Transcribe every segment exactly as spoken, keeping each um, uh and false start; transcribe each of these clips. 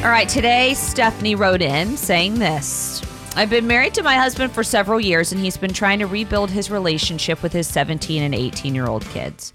All right, today Stephanie wrote in saying this. I've been married to my husband for several years, and he's been trying to rebuild his relationship with his seventeen and eighteen-year-old kids.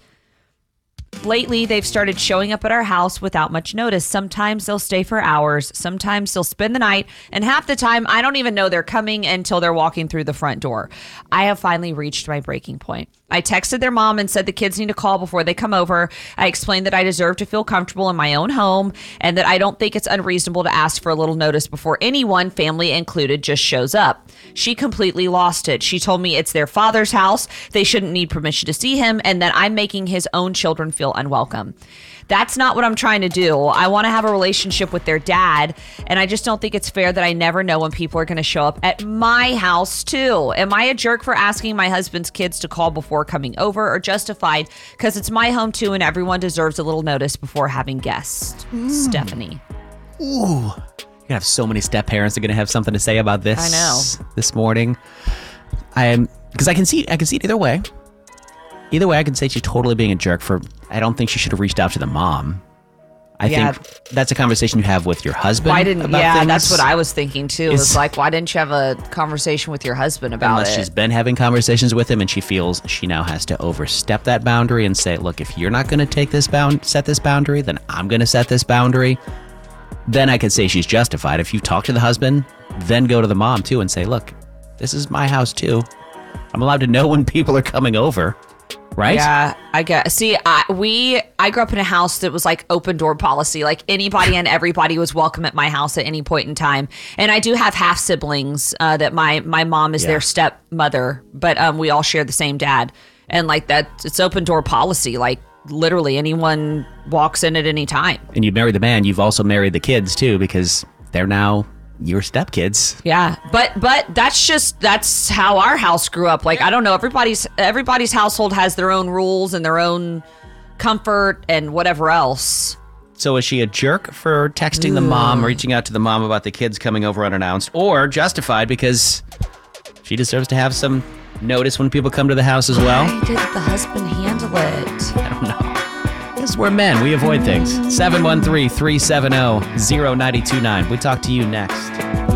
Lately, they've started showing up at our house without much notice. Sometimes they'll stay for hours. Sometimes they'll spend the night. And half the time, I don't even know they're coming until they're walking through the front door. I have finally reached my breaking point. I texted their mom and said the kids need to call before they come over. I explained that I deserve to feel comfortable in my own home and that I don't think it's unreasonable to ask for a little notice before anyone, family included, just shows up. She completely lost it. She told me it's their father's house, they shouldn't need permission to see him, and that I'm making his own children feel unwelcome. That's not what I'm trying to do. I want to have a relationship with their dad, and I just don't think it's fair that I never know when people are going to show up at my house too. Am I a jerk for asking my husband's kids to call before coming over, or justified because it's my home too and everyone deserves a little notice before having guests? Mm. Stephanie. Ooh. You're going to have so many step parents are going to have something to say about this. I know. This morning. I am, because I can see, I can see it either way. Either way, I can say she's totally being a jerk for, I don't think she should have reached out to the mom. I yeah. think that's a conversation you have with your husband. Why didn't, about yeah, things. That's what I was thinking too. It's like, why didn't you have a conversation with your husband about Unless it? Unless she's been having conversations with him and she feels she now has to overstep that boundary and say, look, if you're not going to take this bound, set this boundary, then I'm going to set this boundary. Then I could say she's justified. If you talk to the husband, then go to the mom too and say, look, this is my house too. I'm allowed to know when people are coming over. Right? Yeah, I get. See, I, we I grew up in a house that was like open door policy. Like anybody and everybody was welcome at my house at any point in time. And I do have half siblings uh, that my my mom is yeah. their stepmother, but um, we all share the same dad. And like that, it's open door policy. Like literally anyone walks in at any time. And you marry the man, you've also married the kids too, because they're now your stepkids. Yeah, but but that's just that's how our house grew up. Like I don't know, everybody's everybody's household has their own rules and their own comfort and whatever else. So is she a jerk for texting the mom, reaching out to the mom about the kids coming over unannounced, or justified because she deserves to have some notice when people come to the house as well? Why did the husband handle it? I don't know. Because we're men. We avoid things. seven one three, three seven zero, zero nine two nine. We talk to you next.